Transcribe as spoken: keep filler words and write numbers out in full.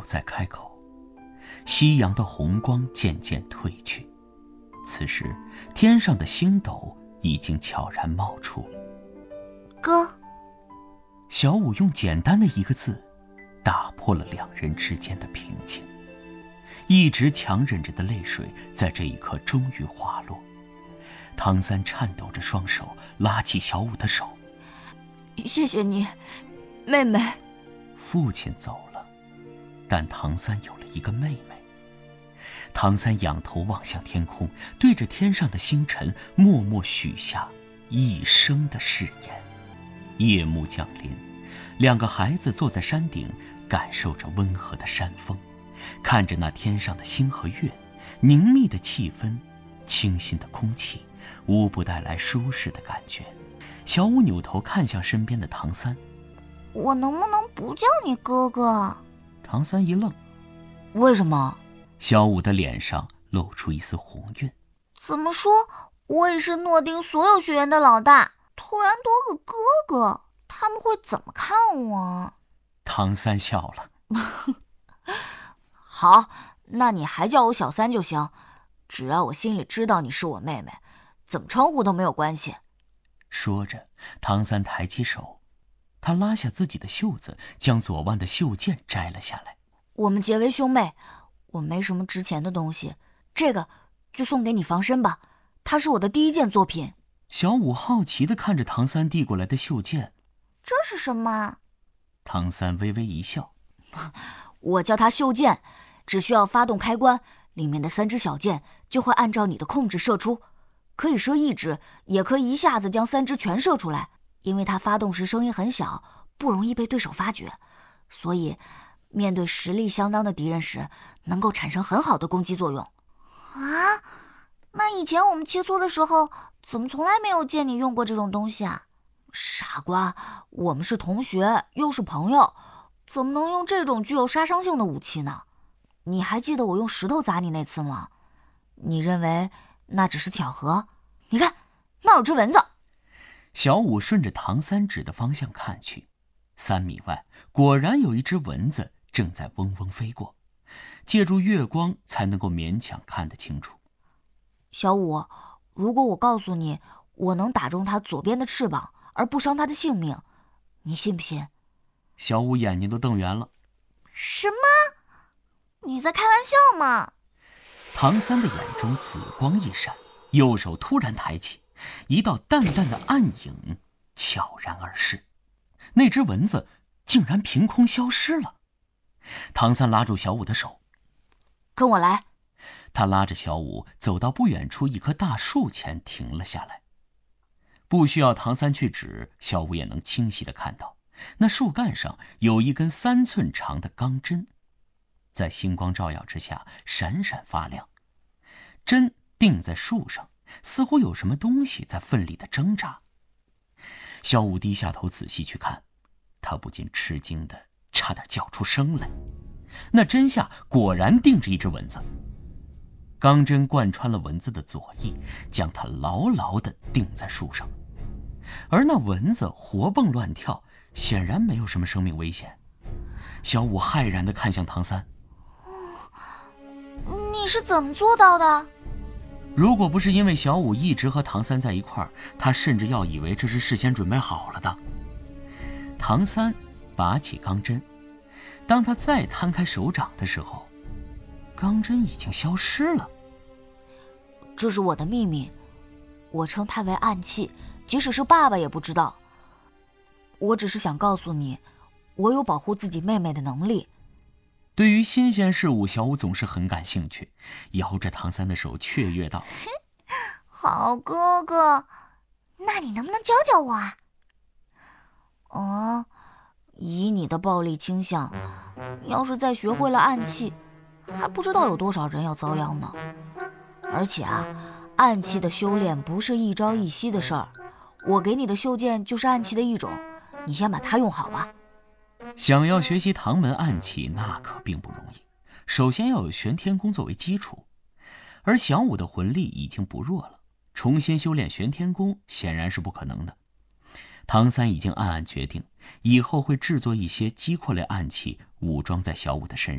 有再开口。夕阳的红光渐渐褪去，此时天上的星斗已经悄然冒出。 哥。 小五用简单的一个字打破了两人之间的平静，一直强忍着的泪水在这一刻终于滑落。唐三颤抖着双手拉起小五的手。 谢谢你，妹妹。 父亲走了，但唐三有了一个妹妹。唐三仰头望向天空，对着天上的星辰默默许下一生的誓言。夜幕降临，两个孩子坐在山顶，感受着温和的山风，看着那天上的星和月，凝密的气氛，清新的空气，无不带来舒适的感觉。小五扭头看向身边的唐三， 我能不能不叫你哥哥？ 唐三一愣， 为什么？ 小五的脸上露出一丝红晕。 怎么说，我也是诺丁所有学员的老大，突然多个哥哥，他们会怎么看我？ 唐三笑了。 好，那你还叫我小三就行，只要我心里知道你是我妹妹，怎么称呼都没有关系。 说着，唐三抬起手，他拉下自己的袖子，将左腕的袖剑摘了下来。 我们结为兄妹，我没什么值钱的东西，这个就送给你防身吧，它是我的第一件作品。 小五好奇地看着唐三递过来的袖剑。 这是什么？ 唐三微微一笑。 我叫它袖剑，只需要发动开关，里面的三支小箭就会按照你的控制射出，可以射一支，也可以一下子将三支全射出来。因为它发动时声音很小，不容易被对手发觉，所以面对实力相当的敌人时，能够产生很好的攻击作用。啊，那以前我们切磋的时候，怎么从来没有见你用过这种东西啊？傻瓜，我们是同学，又是朋友，怎么能用这种具有杀伤性的武器呢？你还记得我用石头砸你那次吗？你认为那只是巧合？你看，那有只蚊子。 小五顺着唐三指的方向看去，三米外果然有一只蚊子正在嗡嗡飞过，借助月光才能够勉强看得清楚。 小五，如果我告诉你我能打中它左边的翅膀而不伤它的性命，你信不信？ 小五眼睛都瞪圆了。 什么？你在开玩笑吗？ 唐三的眼中紫光一闪，右手突然抬起，一道淡淡的暗影悄然而逝，那只蚊子竟然凭空消失了。唐三拉住小五的手， 跟我来。 他拉着小五走到不远处一棵大树前停了下来。不需要唐三去指，小五也能清晰地看到，那树干上有一根三寸长的钢针，在星光照耀之下闪闪发亮。针钉在树上，似乎有什么东西在奋力地挣扎。小五低下头仔细去看，他不禁吃惊地差点叫出声来。那针下果然钉着一只蚊子，钢针贯穿了蚊子的左翼，将它牢牢地钉在树上。而那蚊子活蹦乱跳，显然没有什么生命危险。小五骇然地看向唐三， 你是怎么做到的？ 如果不是因为小五一直和唐三在一块儿，他甚至要以为这是事先准备好了的。唐三拔起钢针，当他再摊开手掌的时候，钢针已经消失了。 这是我的秘密，我称它为暗器，即使是爸爸也不知道。我只是想告诉你，我有保护自己妹妹的能力。 对于新鲜事物，小五总是很感兴趣，摇着唐三的手雀跃道： 好哥哥，那你能不能教教我啊？哦，以你的暴力倾向，要是再学会了暗器，还不知道有多少人要遭殃呢。而且啊，暗器的修炼不是一朝一夕的事儿，我给你的袖剑就是暗器的一种，你先把它用好吧。 想要学习唐门暗器，那可并不容易，首先要有玄天功作为基础，而小五的魂力已经不弱了，重新修炼玄天功显然是不可能的。唐三已经暗暗决定，以后会制作一些击扩类暗器，武装在小五的身上。